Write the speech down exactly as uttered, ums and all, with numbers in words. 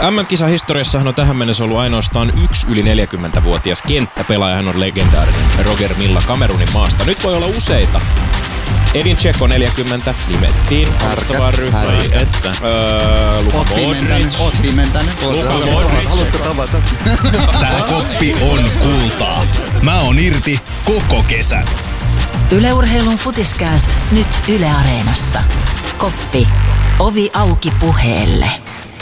M M-kisahistoriassahan on tähän mennessä ollut ainoastaan yksi yli neljäkymmentävuotias kenttäpelaaja. Hän on legendaarinen Roger Milla Kamerunin maasta. Nyt voi olla useita. Edin Dzeko neljäkymmentä nimettiin alustavaan ryhmään. Että öö, Luka Modric. Otti mentänyt. Luka Modric. Haluatko tavata? Tää koppi on kultaa. Mä oon irti koko kesän. Yle Urheilun Futiskääst nyt Yle Areenassa. Koppi. Ovi auki puheelle.